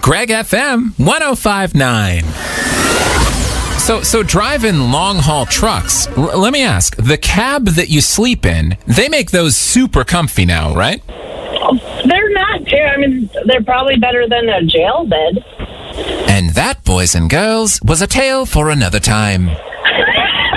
Greg FM 1059. So driving long-haul trucks, let me ask, the cab that you sleep in, they make those super comfy now, right? They're not too. I mean, they're probably better than a jail bed. And that, boys and girls, was a tale for another time.